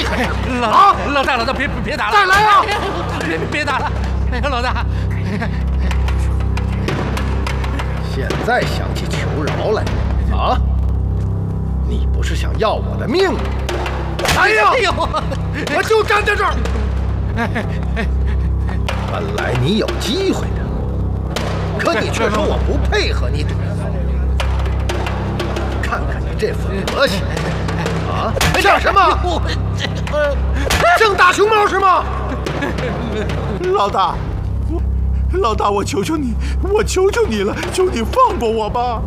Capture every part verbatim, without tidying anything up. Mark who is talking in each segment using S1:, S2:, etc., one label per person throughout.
S1: 老
S2: 啊！
S1: 老大，老大，别别打了！
S2: 再来啊！
S1: 别别打了！哎呀，老大！
S2: 现在想起求饶来啊？你不是想要我的命吗？来呀！
S1: 哎呦，
S2: 我就站在这儿。本来你有机会的，可你却说我不配合你。看看你这副德行啊！像什么？像大熊猫是吗？
S3: 老大，我老大，我求求你，我求求你了，求你放过我吧！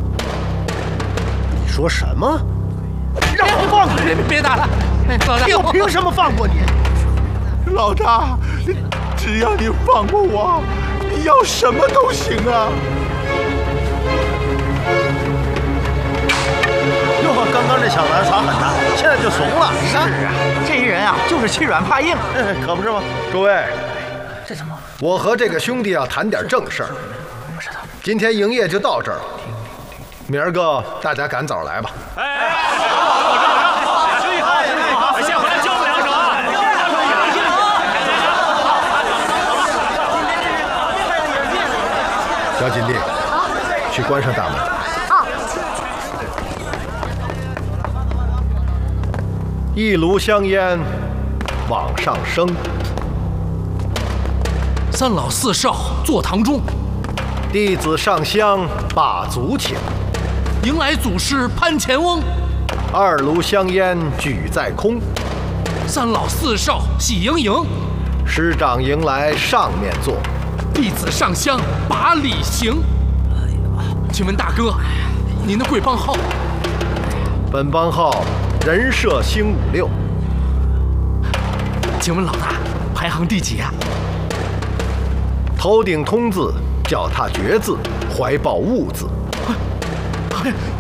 S2: 你说什么？让我放过你？
S1: 别别打了！老大，
S2: 我凭什么放过你？
S3: 老大，只要你放过我，你要什么都行啊！
S2: 哟，刚刚这小子耍狠的，现在就怂了。
S4: 是啊，这一人啊，就是欺软怕硬，
S2: 可不是吗？诸位，这什么？我和这个兄弟要谈点正事儿。今天营业就到这儿，明儿个大家赶早来吧。
S5: 哎，兄弟好，兄弟好，先回来教我两手啊！
S2: 小锦鲤，去关上大门。一炉香烟往上升，
S1: 三老四少坐堂中，
S2: 弟子上香把足请，
S1: 迎来祖师攀前翁。
S2: 二炉香烟举在空，
S1: 三老四少喜盈盈，
S2: 师长迎来上面坐，
S1: 弟子上香把礼行。请问大哥，您的贵帮号？
S2: 本帮号人社兴五六。
S1: 请问老大排行第几啊？
S2: 头顶通字，脚踏绝字，怀抱物字。